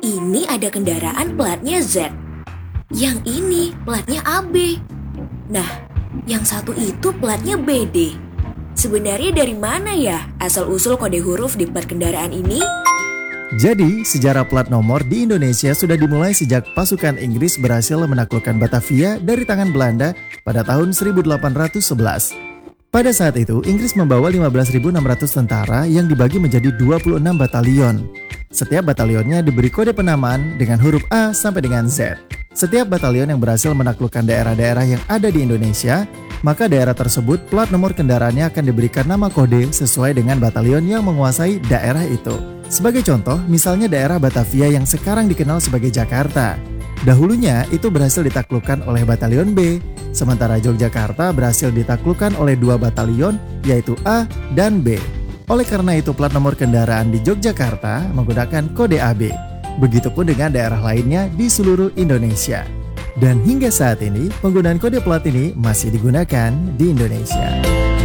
Ini ada kendaraan platnya Z. Yang ini platnya AB. Nah, yang satu itu platnya BD. Sebenarnya dari mana ya asal-usul kode huruf di plat kendaraan ini? Jadi, sejarah plat nomor di Indonesia sudah dimulai sejak pasukan Inggris berhasil menaklukkan Batavia dari tangan Belanda pada tahun 1811. Pada saat itu, Inggris membawa 15.600 tentara yang dibagi menjadi 26 batalion. Setiap batalionnya diberi kode penamaan dengan huruf A sampai dengan Z. Setiap batalion yang berhasil menaklukkan daerah-daerah yang ada di Indonesia, maka daerah tersebut plat nomor kendaraannya akan diberikan nama kode sesuai dengan batalion yang menguasai daerah itu. Sebagai contoh, misalnya daerah Batavia yang sekarang dikenal sebagai Jakarta. Dahulunya itu berhasil ditaklukkan oleh batalion B, sementara Yogyakarta berhasil ditaklukkan oleh 2 batalion yaitu A dan B. Oleh karena itu plat nomor kendaraan di Yogyakarta menggunakan kode AB. Begitupun dengan daerah lainnya di seluruh Indonesia. Dan hingga saat ini penggunaan kode plat ini masih digunakan di Indonesia.